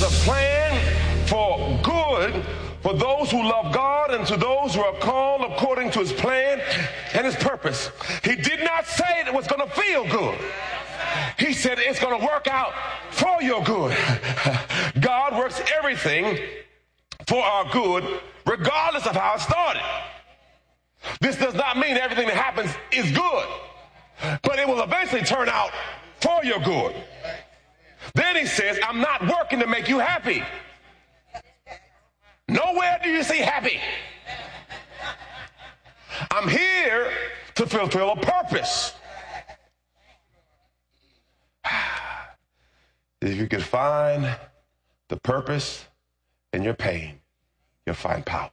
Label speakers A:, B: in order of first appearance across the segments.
A: a plan for good for those who love God and to those who are called according to his plan and his purpose. He did not say it was going to feel good. He said it's going to work out for your good. God works everything for our good, regardless of how it started. This does not mean everything that happens is good, but it will eventually turn out for your good. Then he says, I'm not working to make you happy. Nowhere do you see happy. I'm here to fulfill a purpose. If you could find the purpose in your pain, you'll find power.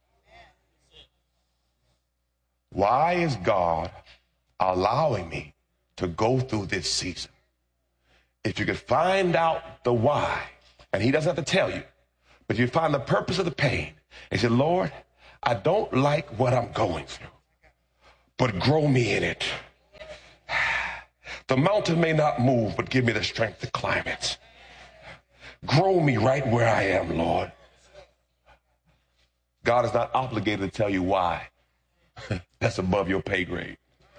A: Why is God allowing me to go through this season? If you could find out the why, and he doesn't have to tell you, but you find the purpose of the pain, and say, Lord, I don't like what I'm going through, but grow me in it. The mountain may not move, but give me the strength to climb it. Grow me right where I am, Lord. God is not obligated to tell you why. That's above your pay grade.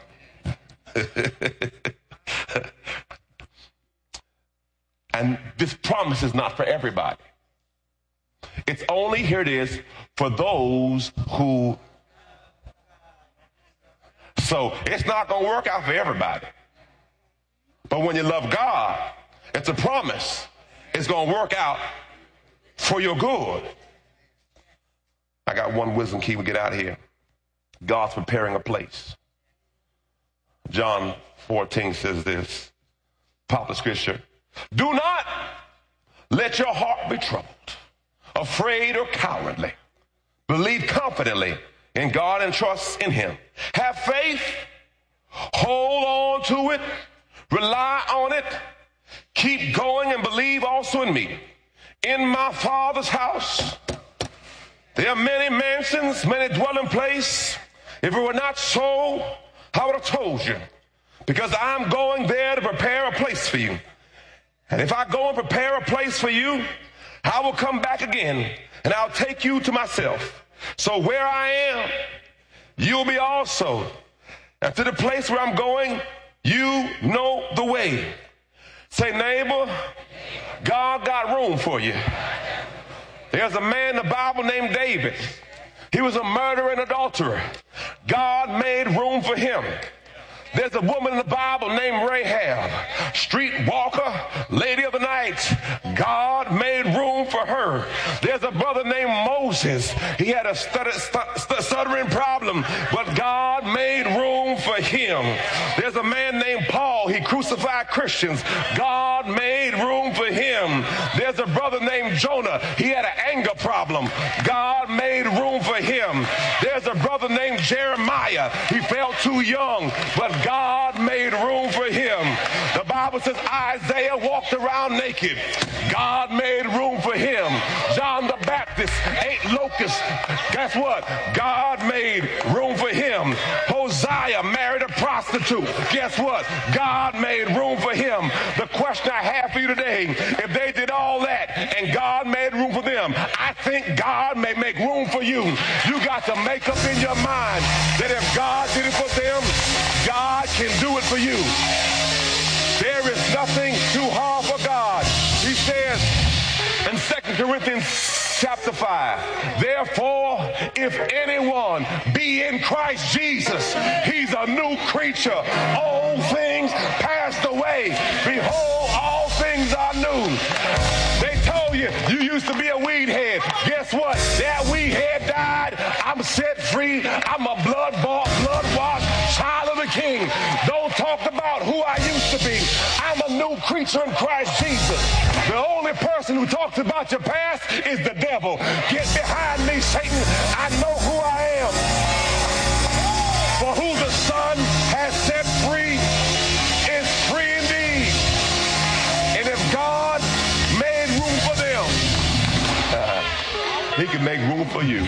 A: And this promise is not for everybody. It's only, here it is, for those who. So it's not going to work out for everybody. But when you love God, it's a promise. It's going to work out for your good. I got one wisdom key. We get out of here. God's preparing a place. John 14 says this, popular scripture. Do not let your heart be troubled, afraid or cowardly. Believe confidently in God and trust in him. Have faith, hold on to it, rely on it, keep going and believe also in me. In my Father's house, there are many mansions, many dwelling places. If it were not so, I would have told you, because I'm going there to prepare a place for you. And if I go and prepare a place for you, I will come back again and I'll take you to myself. So where I am, you'll be also. And to the place where I'm going, you know the way. Say, neighbor, God got room for you. There's a man in the Bible named David. He was a murderer and adulterer. God made room for him. There's a woman in the Bible named Rahab, street walker, lady of the night. God made room for her. There's a brother named Moses. He had a stuttering problem, but God made room for him. There's a man named Paul. He crucified Christians. God made room for him. There's a brother named Jonah. He had an anger problem. God made room for him. There's a brother named Jeremiah. He felt too young, but God made room for him. The Bible says Isaiah walked around naked. God made room for him. John the Baptist ate locusts. Guess what? God made room for him. Hosea married a prostitute. Guess what? God made room for him. The question I have for you today, if they did all that and God made room for them, I think God may make room for you. You got to make up in your mind that if God did it for them, God can do it for you. There is nothing too hard for God. He says in 2 Corinthians chapter 5, therefore, if anyone be in Christ Jesus, he's a new creature. Old things passed away. Behold, all things are new. They told you, you used to be a weed head. Guess what? That weed head died. I'm set free. I'm a blood-bought, blood-washed child of the King. Don't talk about who I used to be. I'm a new creature in Christ Jesus. The only person who talks about your past is the devil. Get behind me, Satan. I know who I am. For who the Son has set free is free indeed. And if God made room for them, he can make room for you.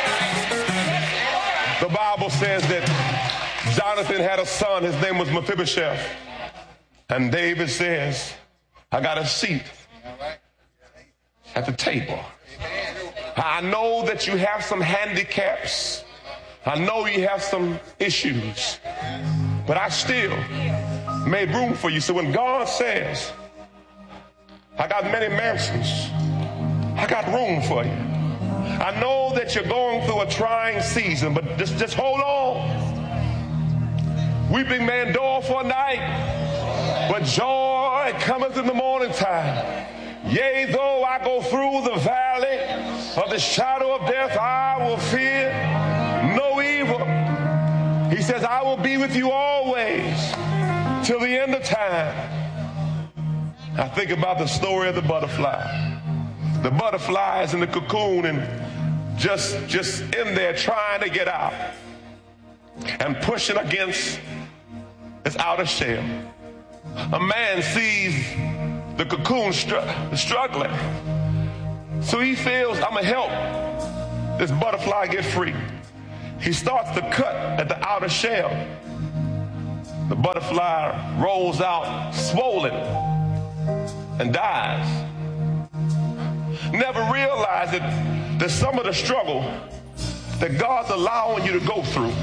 A: The Bible says that Jonathan had a son. His name was Mephibosheth. And David says, I got a seat at the table. I know that you have some handicaps. I know you have some issues, but I still made room for you. So when God says, I got many mansions, I got room for you. I know that you're going through a trying season, but just hold on. Weeping may endure for a night, but joy cometh in the morning time. Yea, though I go through the valley of the shadow of death, I will fear no evil. He says, I will be with you always till the end of time. I think about the story of the butterfly. The butterfly is in the cocoon and just in there trying to get out and pushing against its outer shell. A man sees the cocoon struggling, so he feels, I'm gonna help this butterfly get free. He starts to cut at the outer shell. The butterfly rolls out swollen and dies. Never realized that some of the struggle that God's allowing you to go through,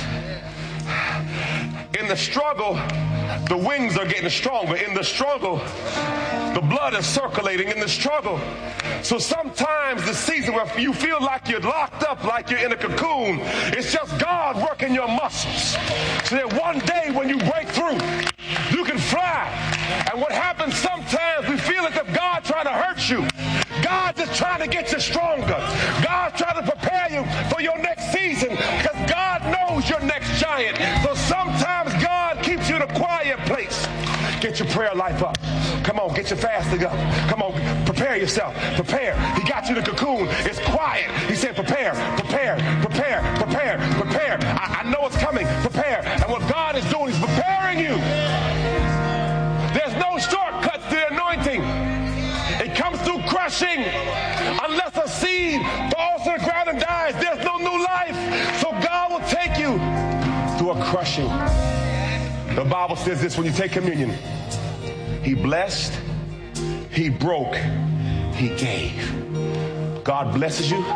A: in the struggle, the wings are getting stronger. In the struggle, the blood is circulating in the struggle. So sometimes the season where you feel like you're locked up, like you're in a cocoon, it's just God working your muscles. So that one day when you break through, you can fly. And what happens sometimes, we feel as if God's trying to hurt you. God's just trying to get you stronger. God's trying to prepare you for your next season because God knows your next giant. So sometimes God keeps you in a quiet place. Get your prayer life up. Come on, get your fasting up. Come on, prepare yourself. Prepare. He got you in the cocoon. It's quiet. He said, prepare, prepare, prepare, prepare, prepare. I know it's coming. Prepare. And what God is doing is preparing you. There's no shortcuts to the anointing. It comes through crushing. Unless a seed falls to the ground and dies, there's no new life. So God will take you through a crushing. The Bible says this when you take communion. He blessed, he broke, he gave. God blesses you,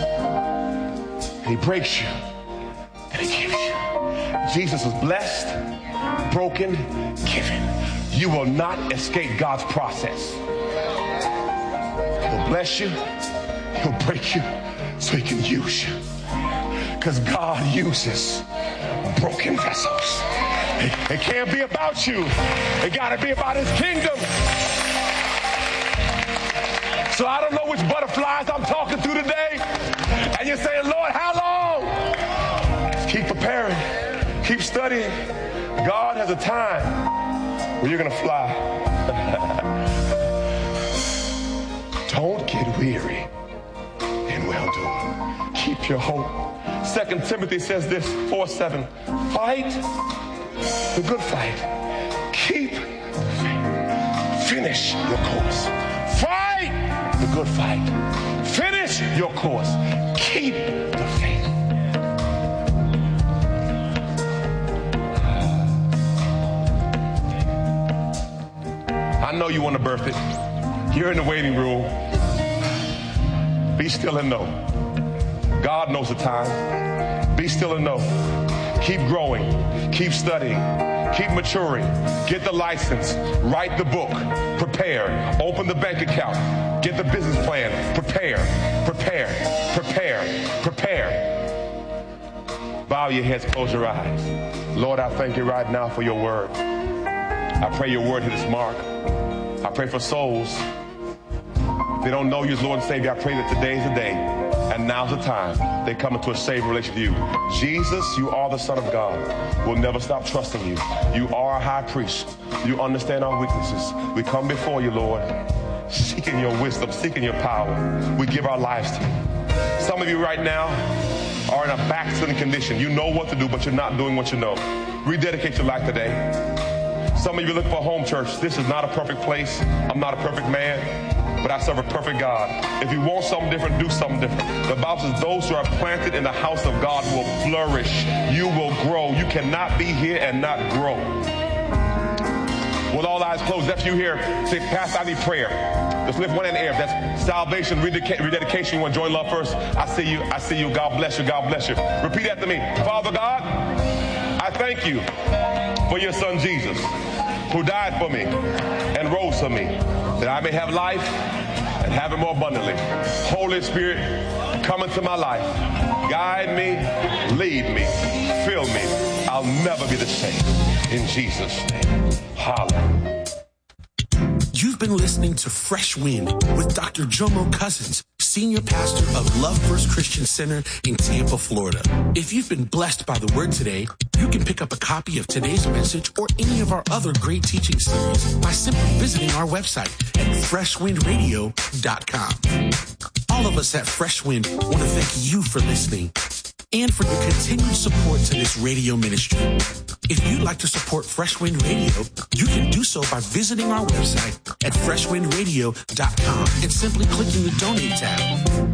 A: he breaks you, and he gives you. Jesus was blessed, broken, given. You will not escape God's process. He'll bless you, he'll break you, so he can use you. Because God uses broken vessels. It can't be about you. It got to be about his kingdom. So I don't know which butterflies I'm talking to today. And you're saying, Lord, how long? Just keep preparing. Keep studying. God has a time where you're going to fly. Don't get weary in well-doing. Keep your hope. 2 Timothy says this, 4:7. Fight the good fight. Keep the faith. Finish your course. Fight the good fight. Finish your course. Keep the faith. I know you want to birth it. You're in the waiting room. Be still and know. God knows the time. Be still and know. Keep growing. Keep studying. Keep maturing. Get the license. Write the book. Prepare. Open the bank account. Get the business plan. Prepare. Prepare. Prepare. Prepare. Bow your heads. Close your eyes. Lord, I thank you right now for your word. I pray your word hit its mark. I pray for souls. If they don't know you as Lord and Savior, I pray that today is the day. And now's the time they come into a saving relationship with you. Jesus, you are the Son of God. We'll never stop trusting you. You are our high priest. You understand our weaknesses. We come before you, Lord, seeking your wisdom, seeking your power. We give our lives to you. Some of you right now are in a backsliding condition. You know what to do, but you're not doing what you know. Rededicate your life today. Some of you look for a home church. This is not a perfect place. I'm not a perfect man, but I serve a perfect God. If you want something different, do something different. The Bible says those who are planted in the house of God will flourish. You will grow. You cannot be here and not grow. With all eyes closed, that's you here. Say, Pastor, I need prayer. Just lift one in the air. If that's salvation, rededication, you want to join Love First, I see you. I see you. God bless you. God bless you. Repeat after me. Father God, I thank you for your son Jesus, who died for me and rose for me, that I may have life and have it more abundantly. Holy Spirit, come into my life. Guide me, lead me, fill me. I'll never be the same. In Jesus' name. Hallelujah.
B: You've been listening to Fresh Wind with Dr. Jomo Cousins, Senior Pastor of Love First Christian Center in Tampa, Florida. If you've been blessed by the word today, you can pick up a copy of today's message or any of our other great teaching series by simply visiting our website at freshwindradio.com. All of us at Fresh Wind want to thank you for listening and for your continued support to this radio ministry. If you'd like to support Fresh Wind Radio, you can do so by visiting our website at freshwindradio.com and simply clicking the Donate tab.